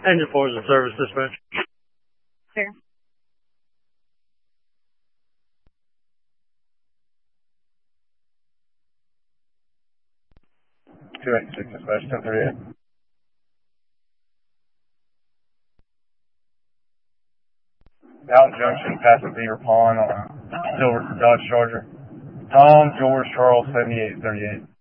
Engine 4 is in service, dispatch. Sure. Two-eight-six dispatch, 1038. Out junction, past the Beaver Pond on a silver Dodge Charger. Tom George Charles 7838.